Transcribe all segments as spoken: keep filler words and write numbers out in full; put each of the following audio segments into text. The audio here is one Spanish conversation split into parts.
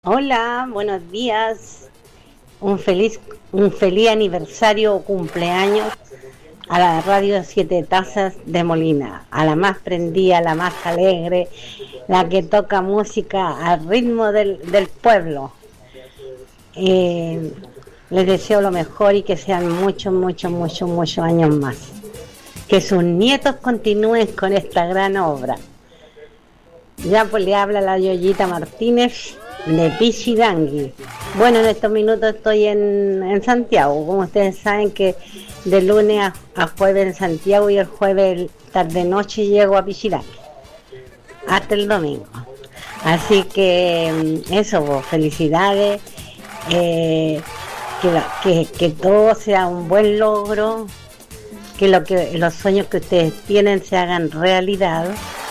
Hola, buenos días. Un feliz, un feliz aniversario o cumpleaños a la Radio Siete Tazas de Molina, a la más prendida, la más alegre, la que toca música al ritmo del, del pueblo. Eh, les deseo lo mejor y que sean muchos, muchos, muchos, muchos años más. Que sus nietos continúen con esta gran obra. Ya pues le habla la Yoyita Martínez de Pichidangui. Bueno, en estos minutos estoy en, en Santiago. Como ustedes saben que de lunes a, a jueves en Santiago y el jueves tarde-noche llego a Pichidangui. Hasta el domingo. Así que eso, pues, felicidades. Eh, que, que, que todo sea un buen logro. Que, lo que los sueños que ustedes tienen se hagan realidad.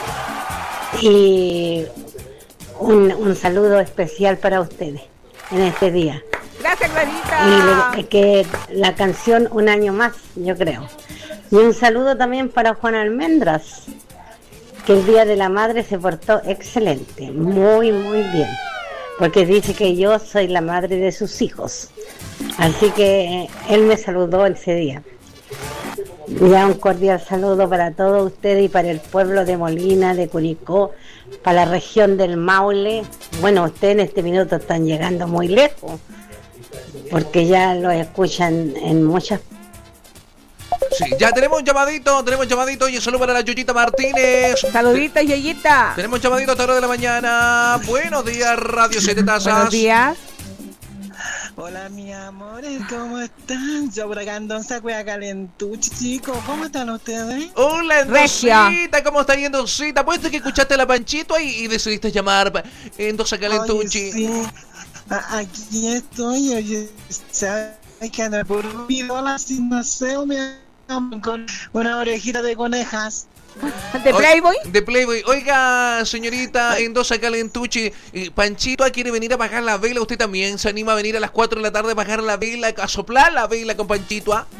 Y un, un saludo especial para ustedes en este día. Gracias, Clarita. Y le, que la canción Un Año Más, yo creo. Y un saludo también para Juan Almendras, que el Día de la Madre se portó excelente, muy, muy bien. Porque dice que yo soy la madre de sus hijos. Así que él me saludó ese día. Ya un cordial saludo para todos ustedes y para el pueblo de Molina, de Curicó, para la región del Maule. Bueno, ustedes en este minuto están llegando muy lejos, porque ya lo escuchan en muchas. Sí, ya tenemos un llamadito, tenemos un llamadito y un saludo para la Yoyita Martínez. Saludita, Yoyita. Tenemos un llamadito a esta hora de la mañana. Buenos días, Radio Siete Tazas. Buenos días. Hola, mi amores, ¿cómo están? Yo por acá en Don Sacuea Calentuchi, chicos, ¿cómo están ustedes? Hola, Regia. Endosita, ¿cómo está yendo, Endosita? Puesto que escuchaste a la Panchito ahí y decidiste llamar pa- Endosa Calentuchi. Oye, sí, a- aquí estoy, oye, ¿sabes que ando por un ídola sin deseo, mi amor, con una orejita de conejas? ¿De Playboy? Oy- De Playboy. Oiga, señorita Endosa Calentuchi, eh, Panchito quiere venir a apagar la vela. ¿Usted también se anima a venir a las cuatro de la tarde a apagar la vela, a soplar la vela con Panchito? ¿Ah?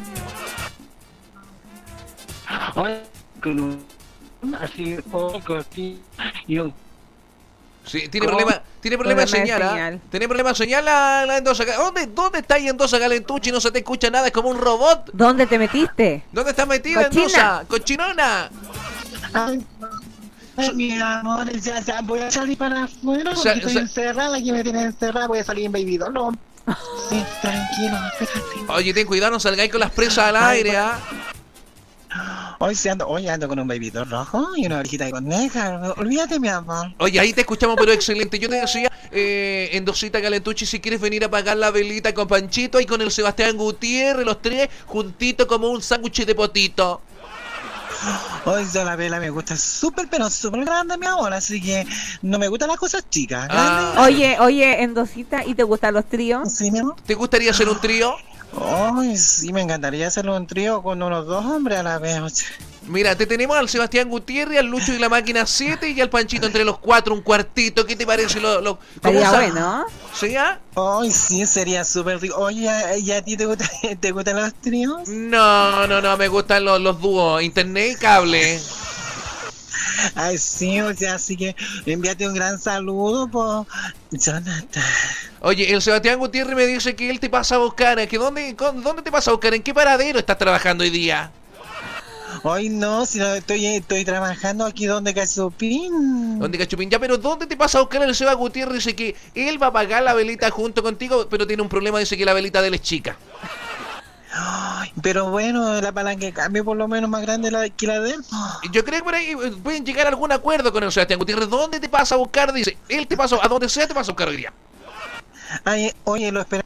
Oye, con un... así, oh, cortito, y un... Sí, tiene ¿Cómo? problema, tiene problema de Problema de señal, ¿ah? señal. Tiene problema de señal la, la Endosa. ¿Dónde, ¿Dónde está ahí Endosa Calentuchi? No se te escucha nada, es como un robot. ¿Dónde te metiste? ¿Dónde está metida Cochina. Endosa? ¡Cochinona! Ay, ay, mi amor, ya, ya voy a salir para afuera porque Sa- estoy sa- encerrada, aquí me tienen encerrada, voy a salir en Baby Doll, no. Sí, tranquilo, espérate. Oye, ten cuidado, no salgáis con las presas al aire, ¿ah? Hoy sí ando, hoy ando con un Baby Doll rojo y una orejita de coneja, olvídate, mi amor. Oye, ahí te escuchamos, pero excelente. Yo te decía, eh, Endosita Calentucci, si quieres venir a apagar la velita con Panchito y con el Sebastián Gutiérrez, los tres juntitos como un sándwich de potito. Hoy yo la vela me gusta súper, pero súper grande, mi amor, así que no me gustan las cosas chicas. Ah. ¿Grandes? Oye, oye, Endosita, ¿y te gustan los tríos? Sí, mi amor. ¿Te gustaría hacer un trío? Ay, sí, me encantaría hacerlo un trío con unos dos hombres a la vez. Mira, te tenemos al Sebastián Gutiérrez, al Lucho y la Máquina siete y al Panchito entre los cuatro, un cuartito. ¿Qué te parece? Lo, lo, ¿cómo Estaría sa- bueno. ¿Sí, ah? Ay, sí, sería súper rico. Oye, ¿y a ti te, gusta, te gustan los tríos? No, no, no, me gustan los, los dúos, internet y cable. Ay, sí, o sea, así que envíate un gran saludo por Jonathan. Oye, el Sebastián Gutiérrez me dice que él te pasa a buscar. ¿Que dónde, con- ¿Dónde te pasa a buscar? ¿En qué paradero estás trabajando hoy día? Hoy no, si no estoy, estoy trabajando aquí donde Cachupín. ¿Dónde Cachupín? Ya, pero ¿dónde te pasa a buscar el Seba Gutiérrez? Dice que él va a apagar la velita junto contigo, pero tiene un problema, dice que la velita de él es chica. Ay, pero bueno, la palanca de cambio por lo menos más grande la, que la de él. Yo creo que por ahí eh, pueden llegar a algún acuerdo con el Sebastián Gutiérrez. ¿Dónde te pasa a buscar? Dice, él te pasa, a donde sea te pasa a buscar hoy día. Ay, oye, lo espera.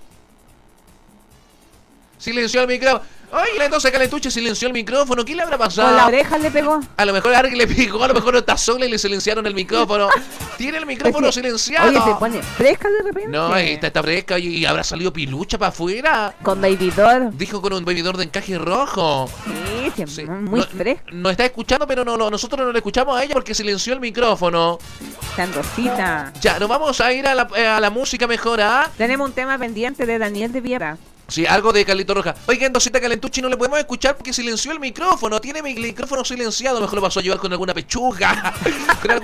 Silenció el micrófono. Oye, la entonces Calentuche silenció el micrófono. ¿Qué le habrá pasado? Con la oreja le pegó. A lo mejor a alguien le pegó, a lo mejor no está sola y le silenciaron el micrófono. Tiene el micrófono Oye, silenciado. Oye, se pone fresca de repente. No, esta está fresca y y habrá salido pilucha para afuera. Con Baby Doll. Dijo con un bebidor de encaje rojo. Sí, sí, Sí. muy no, fresca. Nos está escuchando, pero no, no, nosotros no le escuchamos a ella porque silenció el micrófono. Sandrosita. Ya, nos vamos a ir a la, eh, a la música mejor, ¿ah? Tenemos un tema pendiente de Daniel de Viera. Sí, algo de Carlito Roja. Oiga, Endosita Calentucci, no le podemos escuchar porque silenció el micrófono. Tiene mi micrófono silenciado. Mejor lo pasó a llevar con alguna pechuga. Con algún